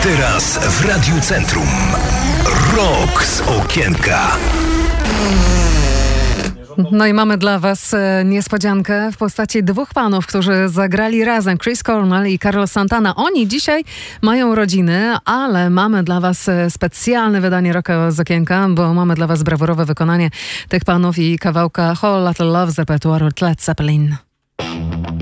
Teraz w Radiu Centrum. Rok z okienka. No i mamy dla Was niespodziankę w postaci dwóch panów, którzy zagrali razem, Chris Cornell i Carlos Santana. Oni dzisiaj mają rodziny, ale mamy dla Was specjalne wydanie Roka z okienka, bo mamy dla Was brawurowe wykonanie tych panów i kawałka Whole Lotta Love z repertuaru Led Zeppelin.